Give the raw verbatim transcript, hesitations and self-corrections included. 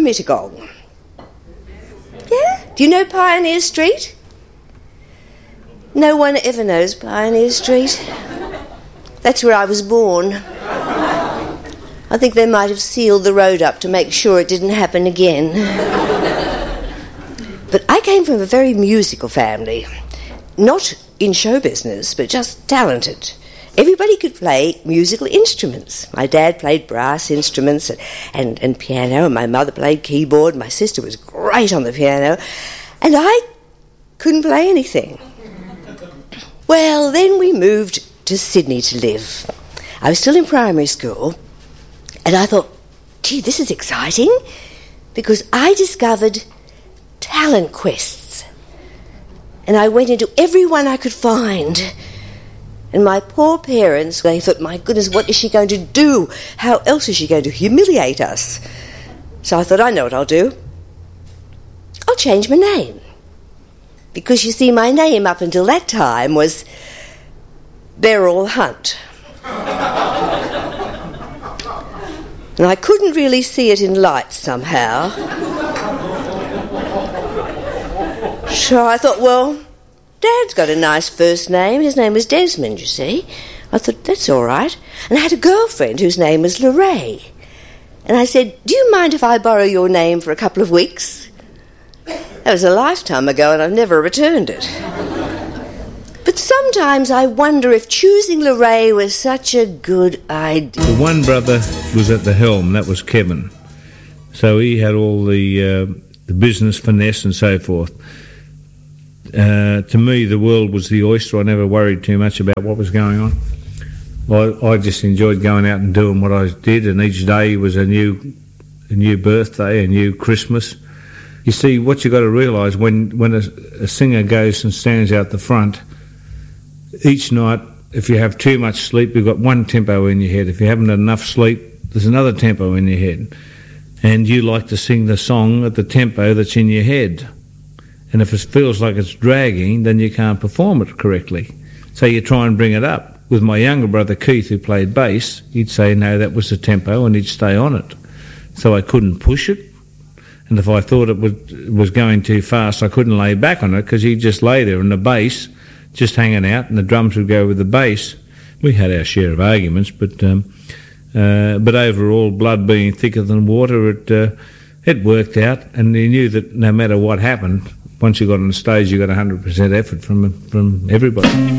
Mittagong. Yeah? Do you know Pioneer Street? No one ever knows Pioneer Street. That's where I was born. I think they might have sealed the road up to make sure it didn't happen again. But I came from a very musical family. Not in show business, but just talented. Everybody could play musical instruments. My dad played brass instruments and, and, and piano, and my mother played keyboard. My sister was great on the piano, and I couldn't play anything. Well, then we moved to Sydney to live. I was still in primary school, and I thought, gee, this is exciting, because I discovered talent quests. And I went into every one I could find. And my poor parents, they thought, my goodness, what is she going to do? How else is she going to humiliate us? So I thought, I know what I'll do. I'll change my name. Because, you see, my name up until that time was Beryl Hunt. And I couldn't really see it in lights somehow. So I thought, well, Dad's got a nice first name. His name was Desmond, you see. I thought, that's all right. And I had a girlfriend whose name was Lorraine. And I said, do you mind if I borrow your name for a couple of weeks? That was a lifetime ago, and I've never returned it. But sometimes I wonder if choosing Lorraine was such a good idea. The one brother was at the helm, that was Kevin. So he had all the, uh, the business finesse and so forth. Uh, to me, the world was the oyster. I never worried too much about what was going on. I, I just enjoyed going out and doing what I did, and each day was a new, a new birthday, a new Christmas. You see, what you got to realise when when a, a singer goes and stands out the front, each night, if you have too much sleep, you've got one tempo in your head. If you haven't had enough sleep, there's another tempo in your head, and you like to sing the song at the tempo that's in your head. And if it feels like it's dragging, then you can't perform it correctly. So you try and bring it up. With my younger brother Keith, who played bass, he'd say, no, that was the tempo, and he'd stay on it. So I couldn't push it. And if I thought it was, was going too fast, I couldn't lay back on it, because he'd just lay there, and the bass just hanging out, and the drums would go with the bass. We had our share of arguments, but um, uh, but overall, blood being thicker than water, it uh, it worked out, and he knew that no matter what happened, once you got on the stage, you got one hundred percent effort from from everybody.